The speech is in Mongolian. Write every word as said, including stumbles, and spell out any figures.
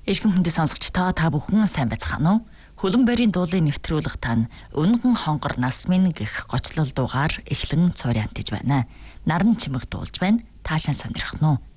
Эрхэм хүндэт сонсогчдоо та бүхэн сайн байцгаана уу? Хөлөн барийн дуулын нэвтрүүлэг тань Өнгөн хонгор нас минь гэх гочлол дуугаар эхлэн цорь антиж байна. Наран чимэг дуулж байна. Таашаа сонирхно уу?